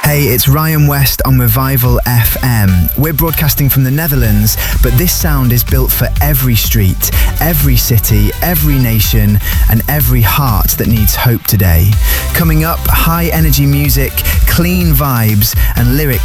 Hey, it's Ryan West on Revival FM. We're broadcasting from the Netherlands, but this sound is built for every street, every city, every nation, and every heart that needs hope today. Coming up, high energy music, clean vibes, and lyrics